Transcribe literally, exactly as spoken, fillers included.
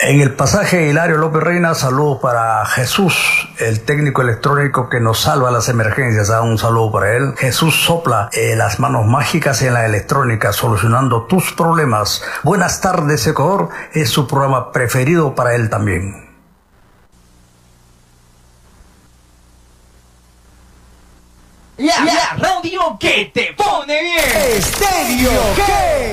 En el pasaje Hilario López Reina, saludos para Jesús, el técnico electrónico que nos salva las emergencias. Ah, un saludo para él. Jesús sopla eh, las manos mágicas en la electrónica, solucionando tus problemas. Buenas tardes, Ecuador. Es su programa preferido para él también. La, la radio que te pone bien. Estéreo, ¿qué?